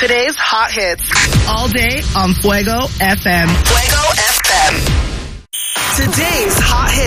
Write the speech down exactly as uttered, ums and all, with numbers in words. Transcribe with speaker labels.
Speaker 1: Today's hot hits.
Speaker 2: All day on Fuego F M.
Speaker 1: Fuego F M. Today's hot hits.